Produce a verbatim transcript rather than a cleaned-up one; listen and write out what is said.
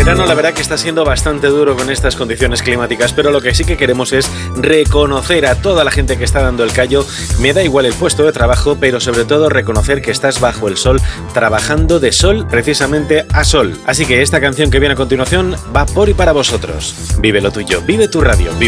verano la verdad que está siendo bastante duro con estas condiciones climáticas, pero lo que sí que queremos es reconocer a toda la gente que está dando el callo. Me da igual el puesto de trabajo, pero sobre todo reconocer que estás bajo el sol, trabajando de sol precisamente a sol. Así que esta canción que viene a continuación va por y para vosotros. Vive lo tuyo, vive tu radio, vive